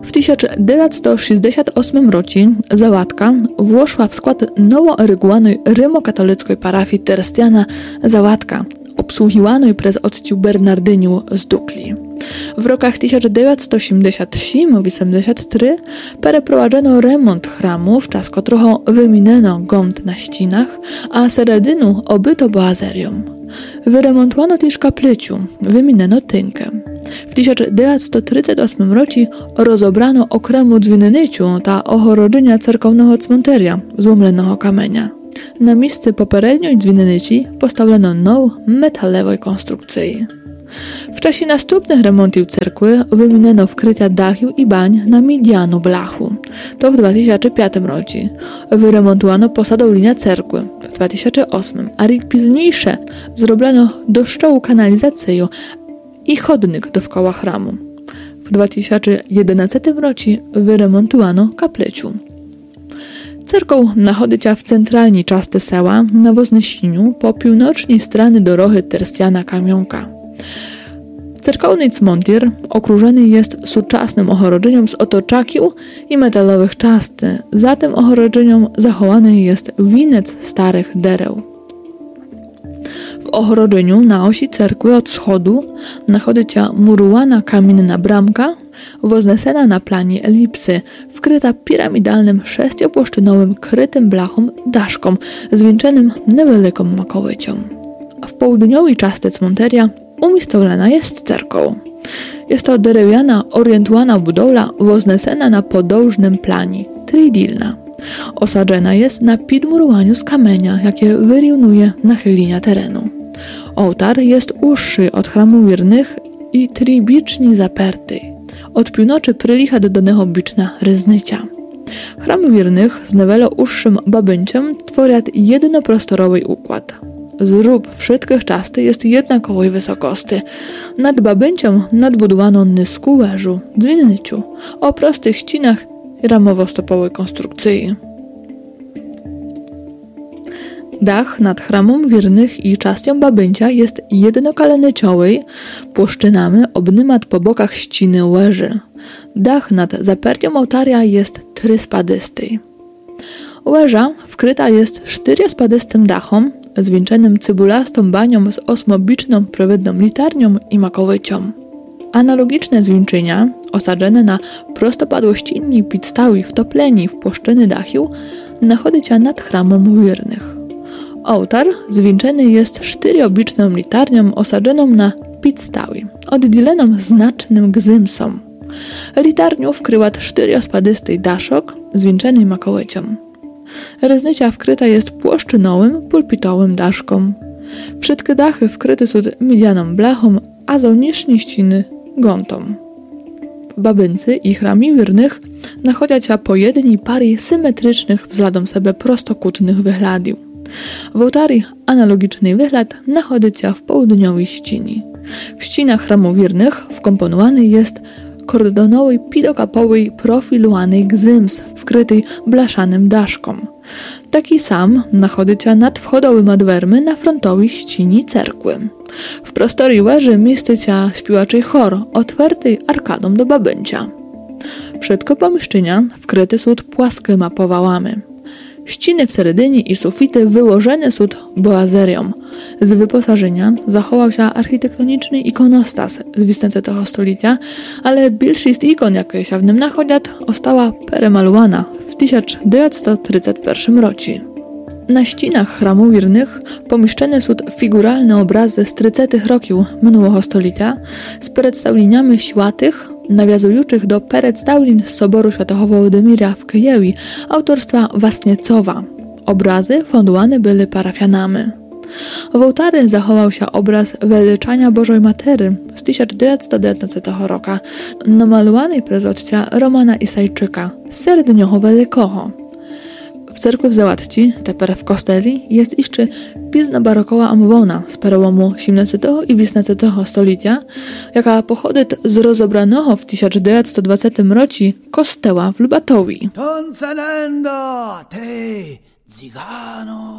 W 1968 roku Załadka włoszła w skład nowo erygowanej rymokatolickiej parafii Terstiana Załadka, obsługiwanej przez odciu Bernardyniu z Dukli. W rokach 1987-83 przeprowadzono remont chramu, w czas którego wyminęno gąd na ścianach, a seredynu obyto boazerium. Wyremontowano też kapliciu, wyminęno tynkę. W 1938 roku rozobrano okremu dzwinnyciu ta ochorodzenia cerkownego cmenteria złomlonego kamienia. Na miejsce poprzedniej dzwinnyci postawiono nową metalową konstrukcję. W czasie następnych remontów cerkwy wymieniono wkrycia dachu i bań na medianu blachu. To w 2005 roku. Wyremontowano posadą linię cerkwy w 2008, a rok późniejszy zrobiono doszczałą kanalizację i chodnik dookoła chramu. W 2011 roku wyremontowano kapleciu. Cerkoł znajduje się w centralnej części sela na Woznysieniu po północnej stronie drogi Terstiana Kamionka. Cerkowny cmentir okrużony jest współczesnym ochrodzeniem z otoczakił i metalowych czasty. Za tym ochrodzeniem zachowany jest wieniec starych dereł. W ochrodzeniu na osi cerkwy od wschodu znajduje się murowana kamienna bramka, woznesena na planie elipsy, wkryta piramidalnym sześciopłaszczynowym krytym blachą daszką zwieńczonym niewielką makołycią. W południowej części cmenteria umiejscowiona jest cerkoł. Jest to drewniana, orientowana budowla woznesena na podłużnym planie, tridilna. Osadzona jest na podmurowaniu z kamienia, jakie wyrównuje nachylenia terenu. Ołtar jest uższy od chramu wiernych i tribicznie zaperty. Od północy przylicha do danego biczna ryznycia. Chram wiernych z niewiele uższym babynciem tworzą jednoprostorowy układ. Zrób wszystkich czasty jest jednakowej wysokości. Nad babynciem nadbudowano niską wężu, dzwinnyciu, o prostych ścianach i ramowo-stopowej konstrukcji. Dach nad chramem wiernych i częścią babyncia jest jednokaleneciowy, płaszczynami obnymat po bokach ściany węży. Dach nad zaperciem ołtarza jest tryspadysty. Węża wkryta jest czterospadystym dachem, zwieńczonym cybulastą banią z osmobiczną prowidną litarnią i makowycią. Analogiczne zwieńczenia, osadzone na prostopadłościennej podstawie wtopleni w płaszczyny dachu, znajduje się nad chramem wiernych. Ołtar zwieńczony jest czteroobiczną litarnią osadzoną na podstawie, oddzieloną znacznym gzymsem. Litarnią wkryła czterospadysty daszok, zwieńczony makołycią. Ryznycia wkryta jest płaszczynowym, pulpitowym daszką. Wszystkie dachy wkryte są medianą blachą, a zewnętrzne ściany gątą. W babyncy i chramie wiernych znajduje się po jednej parii symetrycznych względem sobie prostokutnych wychladów. W ołtarzu analogiczny wychlad znajduje się w południowej ścianie. W ścianach chramu wiernych wkomponowany jest kordonowy pidokapowy profilowany gzyms wkryty blaszanym daszką. Taki sam znajduje się nad wchodowym adwermy na frontowej ścianie cerkwy. W prostorii węży mieści się śpiewaczy chór, otwarty arkadą do babyncia. Wszystkie pomieszczenia wkryte są płaskimi powałami. Ściany w seredynie i sufity wyłożone są boazerią. Z wyposażenia zachował się architektoniczny ikonostas z XV stulecia, ale większość ikon, jakie się w nim znajduje, została peremalowana w 1931 roku. Na ścianach chramu wiernych pomieszczone są figuralne obrazy z 30 roków minionego stulecia z przedstawieniami świętych, nawiązujących do przedstawień z Soboru Świętego Wołodymira w Kijowie autorstwa Wasniecowa. Obrazy fundowane były parafianami. W ołtarzu zachował się obraz Weliczania Bożej Matery z 1919 roku, namalowany przez ojca Romana Isajczyka, Serdniocho Wielkiego. W cerkwi w Załadci, teper w kosteli, jest jeszcze późnobarokowa ambona z przełomu XVII i XIX stulecia, jaka pochodzi z rozobranego w 1920 roku kościoła w Lubatowi.